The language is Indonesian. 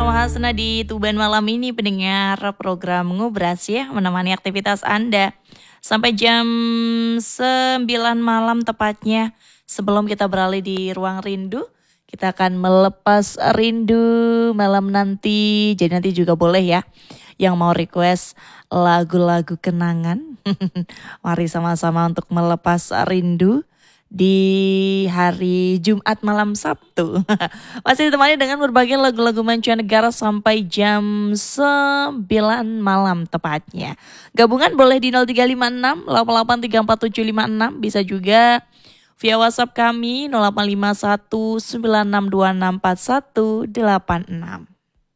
bersama Hasna di Tuban malam ini pendengar program Ngobras ya, menemani aktivitas Anda sampai jam 9 malam tepatnya. Sebelum kita beralih di ruang rindu, kita akan melepas rindu malam nanti. Jadi nanti juga boleh ya yang mau request lagu-lagu kenangan. Mari sama-sama untuk melepas rindu di hari Jumat malam Sabtu. Masih ditemani dengan berbagai lagu-lagu mancanegara sampai jam 9 malam tepatnya. Gabungan boleh di 0356 88347656, bisa juga via WhatsApp kami 0851 96264186.